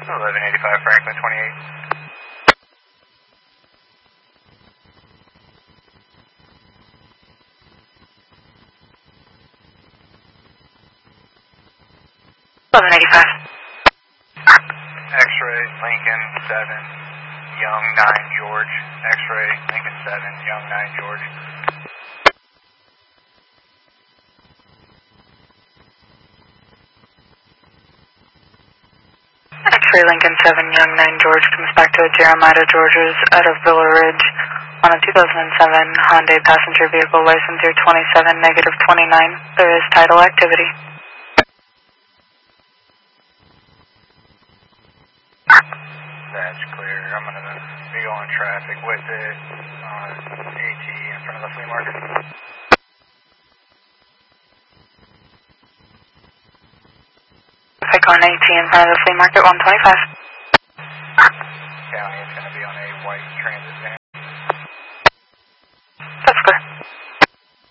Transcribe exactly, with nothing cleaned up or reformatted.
eleven eighty-five Franklin twenty-eight. eleven eighty-five. X-ray Lincoln seven, Young nine George. X-ray Lincoln seven, Young nine George. X-ray Lincoln seven, Young nine George comes back to Jeremiah George's out of Villa Ridge on a two thousand seven Hyundai passenger vehicle, license year twenty-seven negative twenty-nine. There is tidal activity. That's clear. I'm going to be going traffic with it on AT in front of the flea market. Traffic on AT in front of the flea market, one twenty-five. County is going to be on a white transit van.